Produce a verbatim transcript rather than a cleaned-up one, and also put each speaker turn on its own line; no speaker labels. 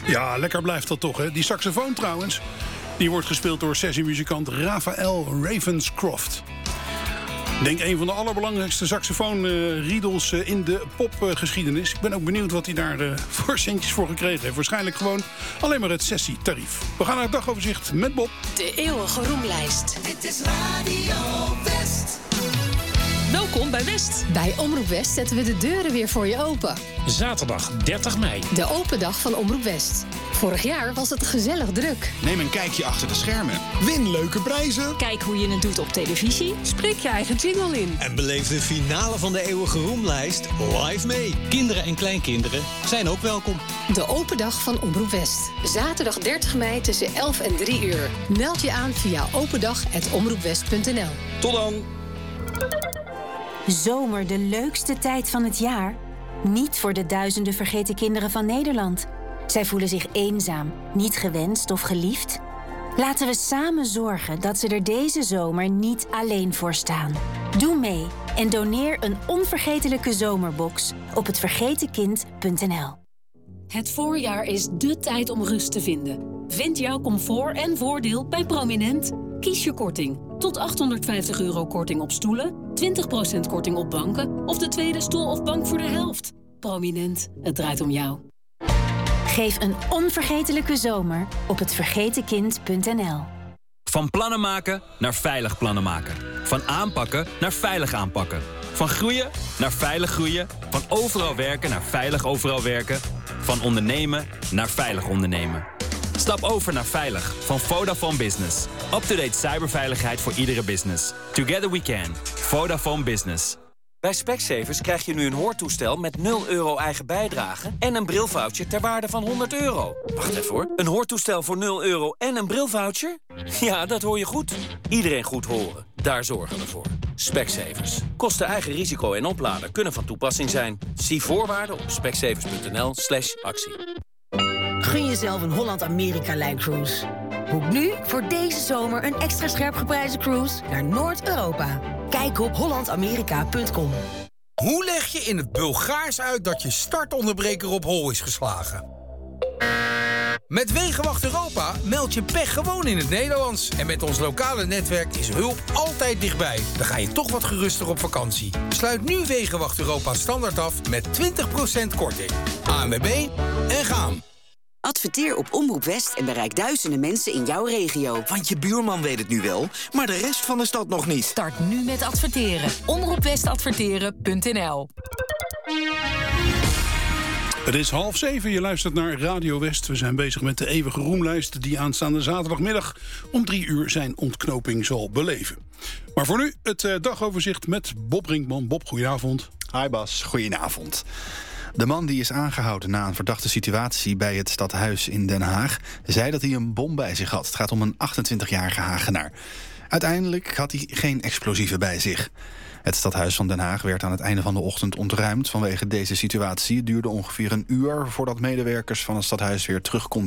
Ja, lekker blijft dat toch, hè? Die saxofoon trouwens, die wordt gespeeld door sessiemuzikant Raphael Ravenscroft. Ik denk een van de allerbelangrijkste saxofoonriedels uh, in de popgeschiedenis. Ik ben ook benieuwd wat hij daar uh, voor centjes voor gekregen heeft. Waarschijnlijk gewoon alleen maar het sessietarief. We gaan naar het dagoverzicht met Bob.
De eeuwige roemlijst. Dit is Radio West. Welkom bij West.
Bij Omroep West zetten we de deuren weer voor je open.
Zaterdag dertig mei.
De open dag van Omroep West. Vorig jaar was het gezellig druk.
Neem een kijkje achter de schermen. Win leuke prijzen.
Kijk hoe je het doet op televisie.
Spreek je eigen jingle in.
En beleef de finale van de eeuwige roemlijst live mee.
Kinderen en kleinkinderen zijn ook welkom.
De open dag van Omroep West. Zaterdag dertig mei tussen elf en drie uur. Meld je aan via opendag apenstaartje omroepwest punt n l.
Tot dan.
Zomer, de leukste tijd van het jaar? Niet voor de duizenden vergeten kinderen van Nederland. Zij voelen zich eenzaam, niet gewenst of geliefd. Laten we samen zorgen dat ze er deze zomer niet alleen voor staan. Doe mee en doneer een onvergetelijke zomerbox op het vergeten kind punt n l.
Het voorjaar is dé tijd om rust te vinden. Vind jouw comfort en voordeel bij Prominent. Kies je korting. Tot achthonderdvijftig euro korting op stoelen, twintig procent korting op banken of de tweede stoel of bank voor de helft. Prominent, het draait om jou.
Geef een onvergetelijke zomer op het vergeten kind punt n l.
Van plannen maken naar veilig plannen maken. Van aanpakken naar veilig aanpakken. Van groeien naar veilig groeien. Van overal werken naar veilig overal werken. Van ondernemen naar veilig ondernemen. Stap over naar Veilig van Vodafone Business. Up-to-date cyberveiligheid voor iedere business. Together we can. Vodafone Business.
Bij Specsavers krijg je nu een hoortoestel met nul euro eigen bijdrage en een brilvoucher ter waarde van honderd euro. Wacht even hoor. Een hoortoestel voor nul euro en een brilvoucher? Ja, dat hoor je goed. Iedereen goed horen. Daar zorgen we voor. Specsavers. Kosten eigen risico en oplader kunnen van toepassing zijn. Zie voorwaarden op specsavers punt n l slash actie.
Gun jezelf een Holland-Amerika-lijncruise. Boek nu voor deze zomer een extra scherp geprijsde cruise naar Noord-Europa. Kijk op holland amerika punt com.
Hoe leg je in het Bulgaars uit dat je startonderbreker op hol is geslagen? Met Wegenwacht Europa meld je pech gewoon in het Nederlands. En met ons lokale netwerk is hulp altijd dichtbij. Dan ga je toch wat geruster op vakantie. Sluit nu Wegenwacht Europa standaard af met twintig procent korting. A N W B en gaan.
Adverteer op Omroep West en bereik duizenden mensen in jouw regio.
Want je buurman weet het nu wel, maar de rest van de stad nog niet.
Start nu met adverteren. omroep west adverteren punt n l.
Het is half zeven, je luistert naar Radio West. We zijn bezig met de eeuwige roemlijst die aanstaande zaterdagmiddag om drie uur zijn ontknoping zal beleven. Maar voor nu het uh, dagoverzicht met Bob Brinkman. Bob, goedenavond.
Hi Bas, goedenavond. De man die is aangehouden na een verdachte situatie bij het stadhuis in Den Haag zei dat hij een bom bij zich had. Het gaat om een achtentwintigjarige Hagenaar. Uiteindelijk had hij geen explosieven bij zich. Het stadhuis van Den Haag werd aan het einde van de ochtend ontruimd vanwege deze situatie. Het duurde ongeveer een uur voordat medewerkers van het stadhuis weer terug konden